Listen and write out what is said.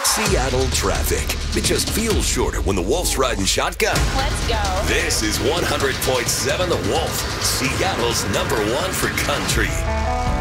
Seattle traffic. It just feels shorter when the Wolf's riding shotgun. Let's go. This is 100.7 The Wolf, Seattle's #1 for country.